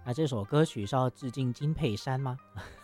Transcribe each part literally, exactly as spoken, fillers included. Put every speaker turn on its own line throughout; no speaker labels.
那这首歌曲是要致敬金佩珊吗？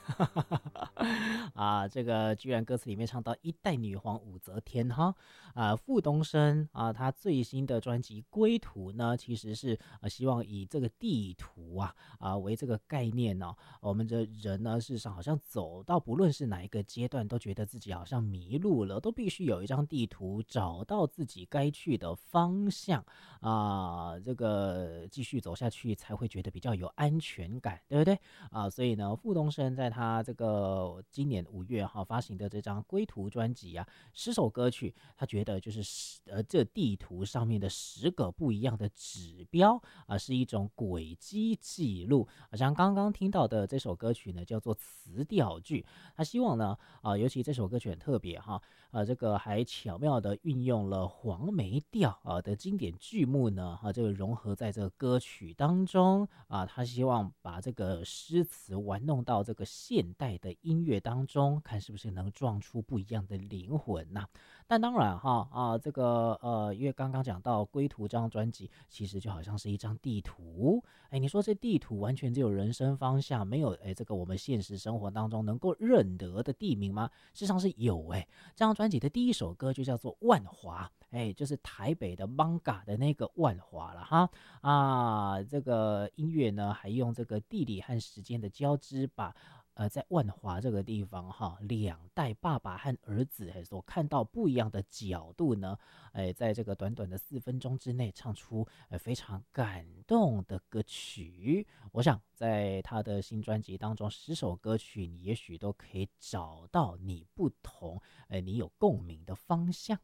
啊，这个居然歌词里面唱到一代女皇武则天哈啊，傅东升啊，他最新的专辑《归途》呢，其实是呃希望以这个地图啊啊为这个概念呢、哦，我们的人呢，事实上好像走到不论是哪一个阶段，都觉得自己好像迷路了，都必须有一张地图，找到自己该去的方向啊，这个继续走下去才会觉得比较有安全感，对不对啊？所以呢，傅东升在他这个今年五月哈发行的这张《归途》专辑啊，十首歌曲，他觉得就是十呃这地图上面的十个不一样的指标啊，是一种轨迹记录。好像刚刚听到的这首歌曲呢，叫做词调剧。他希望呢啊，尤其这首歌曲很特别哈，呃，这个还巧妙的运用了黄梅调啊的经典剧目呢，啊，这个融合在这个歌曲当中啊，他希望把这个诗词玩弄到这个现代的音乐当中，看是不是能撞出不一样的灵魂呐、啊。但当然哈啊，这个呃，因为刚刚讲到《归途》这张专辑，其实就好像是一张地图。哎，你说这地图完全只有人生方向，没有哎这个我们现实生活当中能够认得的地名吗？事实上是有哎。这张专辑的第一首歌就叫做《万华》，哎，就是台北的 Manga 的那个万华了哈啊。这个音乐呢，还用这个地理和时间的交织，把呃，在万华这个地方哈，两代爸爸和儿子所看到不一样的角度呢，哎，在这个短短的四分钟之内，唱出呃非常感动的歌曲。我想在他的新专辑当中，十首歌曲，你也许都可以找到你不同，哎，你有共鸣的方向。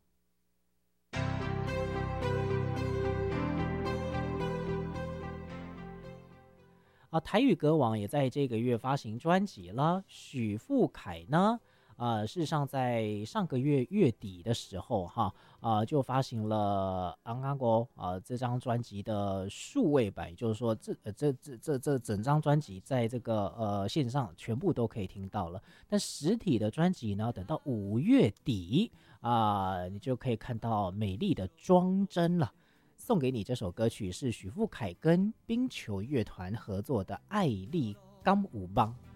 啊，台语歌王也在这个月发行专辑了。许富凯呢，呃，事实上在上个月月底的时候，哈，呃，就发行了《安安国》啊这张专辑的数位版，也就是说这，呃这这这这整张专辑在这个呃线上全部都可以听到了。但实体的专辑呢，等到五月底啊、呃，你就可以看到美丽的装帧了。送给你这首歌曲是许富凯跟冰球乐团合作的《爱丽刚舞邦》。